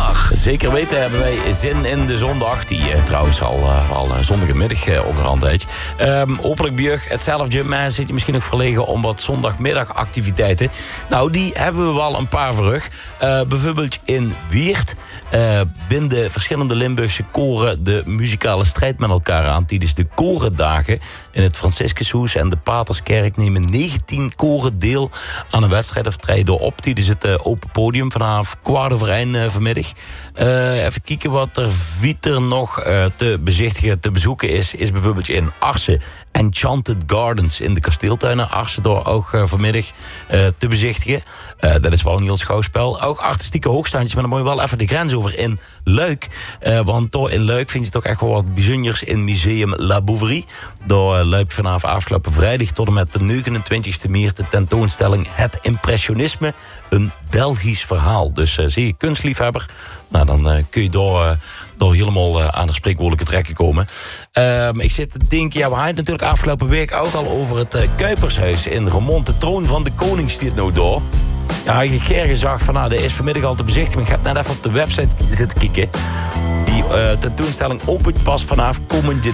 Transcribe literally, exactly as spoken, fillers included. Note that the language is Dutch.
zondag. Zeker weten hebben wij zin in de zondag. Die uh, trouwens al, uh, al uh, zondagmiddag uh, onderhand heet. Um, hopelijk bij je hetzelfde. Maar zit je misschien ook verlegen om wat zondagmiddagactiviteiten. Nou, die hebben we wel een paar voor rug. Uh, bijvoorbeeld in Weert uh, binden verschillende Limburgse koren de muzikale strijd met elkaar aan. Tijdens de korendagen in het Franciscushoes en de Paterskerk nemen negentien koren deel aan een wedstrijd of treden op. Tijdens het uh, open podium vanaf kwart over één uh, vanmiddag. Uh, even kijken wat er verder nog uh, te bezichtigen, te bezoeken is. Is bijvoorbeeld in Arsen Enchanted Gardens in de kasteeltuinen. Arsen door ook uh, vanmiddag uh, te bezichtigen. Uh, dat is wel een heel schouwspel. Ook artistieke hoogstandjes, maar dan moet je wel even de grens over in Luik. Uh, want door in Luik vind je toch echt wel wat bijzonders in Museum La Bouverie. Door uh, Luik vanaf afgelopen vrijdag tot en met de negenentwintigste maart de tentoonstelling Het Impressionisme. Een Belgisch verhaal. Dus uh, zie je kunstliefhebber, nou dan uh, kun je door, uh, door helemaal uh, aan de spreekwoordelijke trekken komen. Uh, ik zit te denken, ja, we hadden het natuurlijk afgelopen week ook al over het uh, Kuipershuis in Remont. De troon van de koning stiert nou door. Ja, je Gergen zag van, nou, dat is vanmiddag al te bezichtigen. Ik ga net even op de website zitten kijken. Die uh, tentoonstelling opent pas vanaf komende